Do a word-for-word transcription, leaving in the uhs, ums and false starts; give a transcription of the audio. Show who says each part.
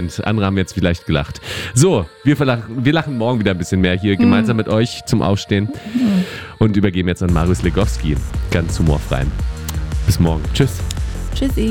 Speaker 1: und andere haben jetzt vielleicht gelacht. So, wir, verlachen, wir lachen morgen wieder ein bisschen mehr hier gemeinsam mit euch zum Aufstehen und übergeben jetzt an Marius Legowski, ganz humorfrei. Bis morgen. Tschüss.
Speaker 2: Tschüssi.